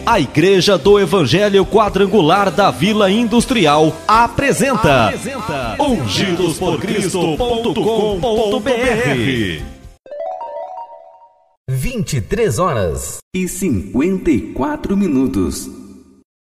A Igreja do Evangelho Quadrangular da Vila Industrial apresenta ungidosporcristo.com.br. 23 horas e 54 minutos.